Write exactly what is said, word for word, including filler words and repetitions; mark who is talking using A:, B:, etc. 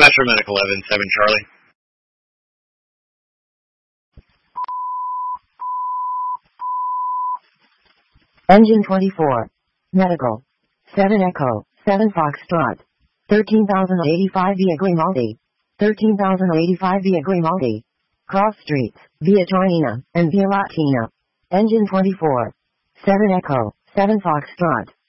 A: Astro Medical eleven seven Charlie.
B: Engine twenty-four. Medical. seven Echo, seven Foxtrot. thirteen thousand eighty-five via Grimaldi. thirteen thousand eighty-five via Grimaldi. Cross streets, via Torina, and via Latina. Engine twenty-four. seven Echo, seven Foxtrot.